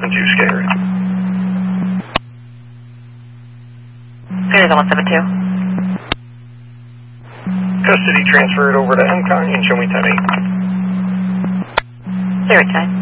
172 scared. There's a 172. Custody transferred over to MCON and show me 10-8. 0-10.